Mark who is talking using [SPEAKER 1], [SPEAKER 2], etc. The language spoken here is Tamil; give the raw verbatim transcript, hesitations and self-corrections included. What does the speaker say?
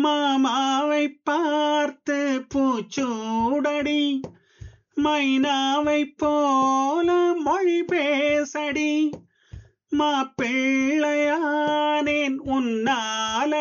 [SPEAKER 1] மாமாவை பார்த்து பூச்சூடடி மைனாவைப் போல மொழி பேசடி மாப்பிள்ளையானேன் உன்னால